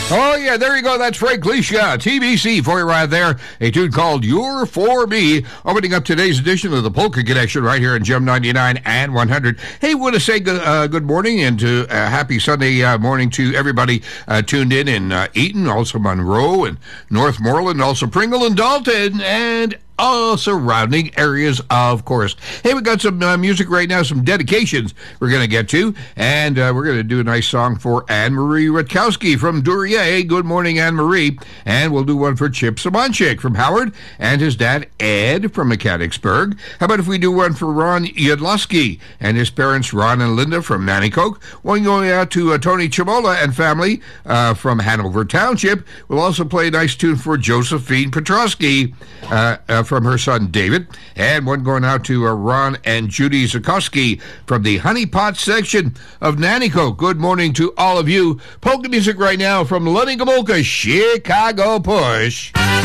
Oh, yeah, there you go. That's Frank Leisha, TBC for you right there. A tune called You're For Me, opening up today's edition of the Polka Connection right here in Gem 99 and 100. Hey, want to say good morning and happy Sunday morning to everybody tuned in Eaton, also Monroe and Northmoreland, also Pringle and Dalton, and all surrounding areas, of course. Hey, we got some music right now, some dedications we're going to get to, and we're going to do a nice song for Anne-Marie Rutkowski from Duryea. Good morning, Anne-Marie. And we'll do one for Chip Samanchik from Howard and his dad, Ed, from Mechanicsburg. How about if we do one for Ron Yudlowski and his parents, Ron and Linda from Nanticoke? One going out to Tony Chimola and family from Hanover Township. We'll also play a nice tune for Josephine Petrosky from her son David, and one going out to Ron and Judy Zukowski from the Honey Pot section of Nanticoke. Good morning to all of you. Polka music right now from Lenny Gomulka, Chicago Push.